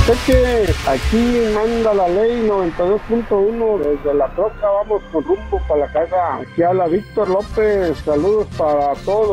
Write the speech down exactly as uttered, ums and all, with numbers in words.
Sé que aquí manda la ley noventa y dos punto uno, desde la troca vamos con rumbo para la casa. Aquí habla Víctor López, saludos para todos.